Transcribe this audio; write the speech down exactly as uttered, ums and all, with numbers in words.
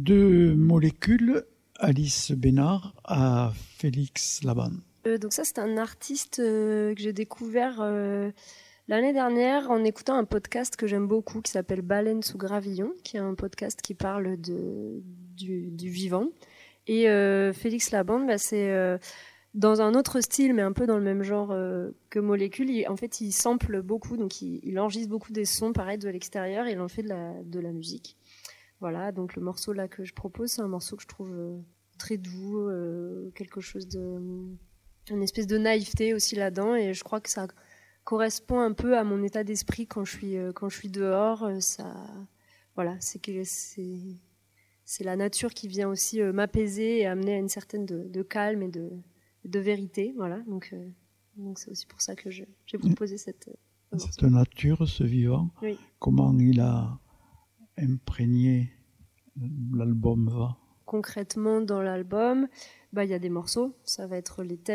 De Molécules, Alice Bénard à Félix Laban. Euh, donc ça, c'est un artiste euh, que j'ai découvert euh, l'année dernière en écoutant un podcast que j'aime beaucoup qui s'appelle Baleine sous gravillon, qui est un podcast qui parle de, du, du vivant. Et euh, Félix Laban, bah, c'est euh, dans un autre style, mais un peu dans le même genre euh, que Molécules. Il, en fait, il sample beaucoup, donc il, il enregistre beaucoup des sons, pareil, de l'extérieur, et il en fait de la, de la musique. Voilà, donc le morceau là que je propose, c'est un morceau que je trouve euh, très doux, euh, quelque chose de... une espèce de naïveté aussi là-dedans, et je crois que ça correspond un peu à mon état d'esprit quand je suis, euh, quand je suis dehors. Euh, ça, voilà, c'est que c'est, c'est la nature qui vient aussi euh, m'apaiser et amener à une certaine de, de calme et de, de vérité. Voilà, donc, euh, donc c'est aussi pour ça que je, j'ai proposé cette... Euh, cette nature, ce vivant, oui. Comment il a imprégné l'album Va. Concrètement, dans l'album, bah, y a des morceaux, ça va être les thèmes